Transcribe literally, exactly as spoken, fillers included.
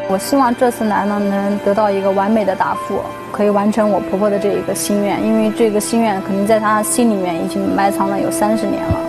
我希望这次来呢，能得到一个完美的答复，可以完成我婆婆的这一个心愿，因为这个心愿肯定在她心里面已经埋藏了有三十年了。